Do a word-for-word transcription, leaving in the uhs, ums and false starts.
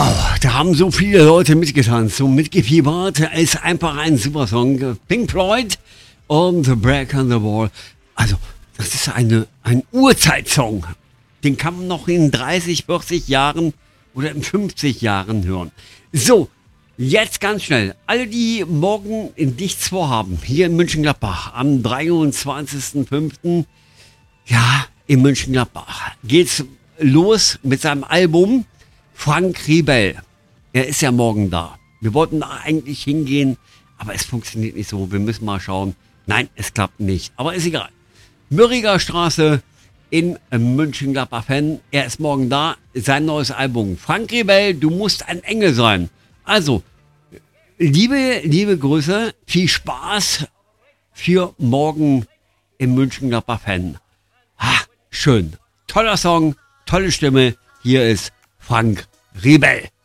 Wow, da haben so viele Leute mitgetanzt, so mitgefiebert. Ist einfach ein super Song. Pink Floyd und The Break on the Wall. Also, das ist eine, ein Urzeitsong. Den kann man noch in dreißig, vierzig Jahren oder in fünfzig Jahren hören. So, jetzt ganz schnell. Alle, die morgen nichts vorhaben, hier in Mönchengladbach am dreiundzwanzigsten fünften Ja, in Mönchengladbach geht's los mit seinem Album Frank Ribell. Er ist ja morgen da. Wir wollten da eigentlich hingehen, aber es funktioniert nicht so. Wir müssen mal schauen. Nein, es klappt nicht. Aber ist egal. Mürriger Straße in Mönchengladbach-Fan. Er ist morgen da. Sein neues Album. Frank Ribell, du musst ein Engel sein. Also, liebe, liebe Grüße. Viel Spaß für morgen im Mönchengladbach-Fan. Ah, schön. Toller Song, tolle Stimme. Hier ist Frank Ribell.